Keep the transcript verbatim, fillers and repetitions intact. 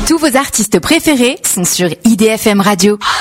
Tous vos artistes préférés sont sur I D F M Radio.